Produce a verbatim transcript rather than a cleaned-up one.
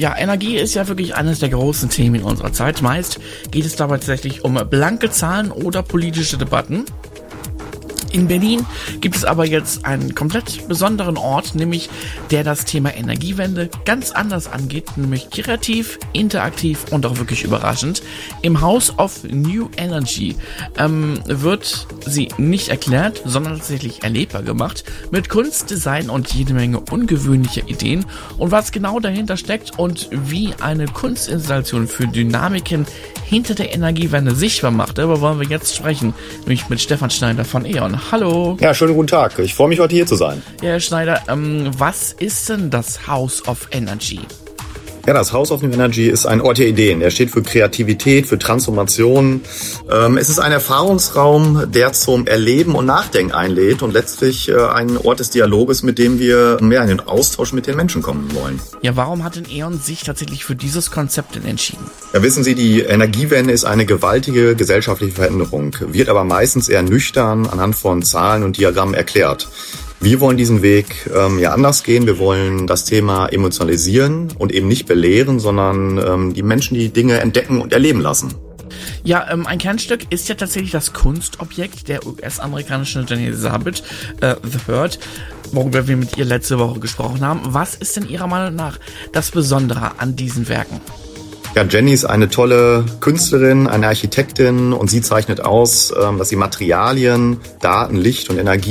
Ja, Energie ist ja wirklich eines der großen Themen in unserer Zeit. Meist geht es dabei tatsächlich um blanke Zahlen oder politische Debatten. In Berlin gibt es aber jetzt einen komplett besonderen Ort, nämlich der das Thema Energiewende ganz anders angeht, nämlich kreativ, interaktiv und auch wirklich überraschend. Im House of New Energy ähm, wird sie nicht erklärt, sondern tatsächlich erlebbar gemacht mit Kunst, Design und jede Menge ungewöhnlicher Ideen. Und was genau dahinter steckt und wie eine Kunstinstallation für Dynamiken hinter der Energiewende sichtbar macht, darüber wollen wir jetzt sprechen, nämlich mit Stefan Schneider von E.ON. Hallo. Ja, schönen guten Tag. Ich freue mich, heute hier zu sein. Ja, Herr Schneider, ähm, was ist denn das House of Energy? Ja, das House of New Energy ist ein Ort der Ideen. Er steht für Kreativität, für Transformation. Ähm, es ist ein Erfahrungsraum, der zum Erleben und Nachdenken einlädt und letztlich äh, ein Ort des Dialoges, mit dem wir mehr in den Austausch mit den Menschen kommen wollen. Ja, warum hat denn E.ON sich tatsächlich für dieses Konzept denn entschieden? Ja, wissen Sie, die Energiewende ist eine gewaltige gesellschaftliche Veränderung, wird aber meistens eher nüchtern anhand von Zahlen und Diagrammen erklärt. Wir wollen diesen Weg ähm, ja anders gehen. Wir wollen das Thema emotionalisieren und eben nicht belehren, sondern ähm, die Menschen die Dinge entdecken und erleben lassen. Ja, ähm, ein Kernstück ist ja tatsächlich das Kunstobjekt der U S-amerikanischen Jenny Zabit, äh, The Hurt, worüber wir mit ihr letzte Woche gesprochen haben. Was ist denn Ihrer Meinung nach das Besondere an diesen Werken? Ja, Jenny ist eine tolle Künstlerin, eine Architektin und sie zeichnet aus, dass sie Materialien, Daten, Licht und Energie